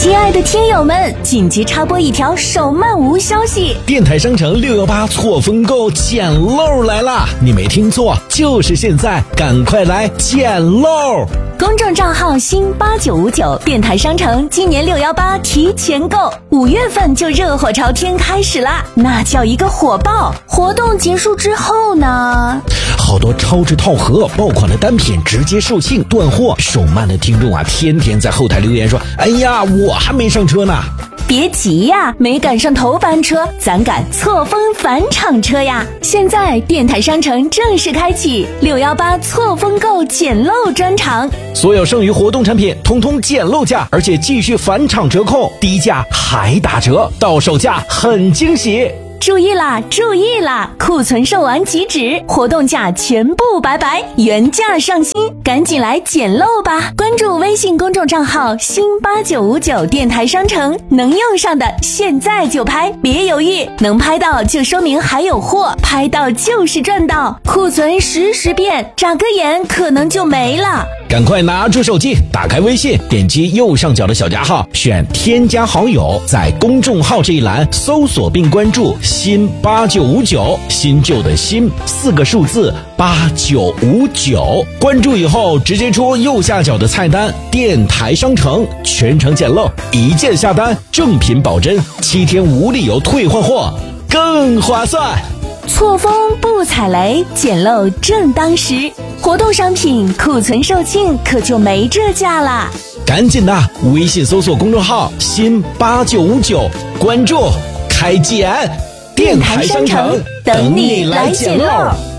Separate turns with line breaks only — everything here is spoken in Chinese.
亲爱的听友们，紧急插播一条手慢无消息，
电台商城618错峰购捡漏来啦！你没听错，就是现在，赶快来捡漏！
公众账号新8959，电台商城今年618提前购，5月份就热火朝天开始啦，那叫一个火爆！活动结束之后呢，
好多超值套盒爆款的单品直接售罄断货，手慢的听众啊，天天在后台留言说：“哎呀，我还没上车呢。”
别急呀，没赶上头班车，咱赶错峰返场车呀！现在电台商城正式开启618错峰购捡漏专场，
所有剩余活动产品统统捡漏价，而且继续返场折扣，低价还打折，到手价很惊喜。
注意啦，注意啦！库存售完即止，活动价全部白白，原价上新，赶紧来捡漏吧！关注微信公众账号新8959电台商城，能用上的现在就拍，别犹豫，能拍到就说明还有货，拍到就是赚到，库存实时变，眨个眼可能就没了。
赶快拿出手机，打开微信，点击右上角的小加号，选添加好友，在公众号这一栏搜索并关注新8959，新旧的新4个数字8959，关注以后直接出右下角的菜单电台商城，全程捡漏，一键下单，正品保真，7天无理由退换货，更划算。
错峰不踩雷，捡漏正当时，活动商品库存售罄可就没这价啦！
赶紧的，微信搜索公众号新8959，关注开捡，电台商城等你来捡漏。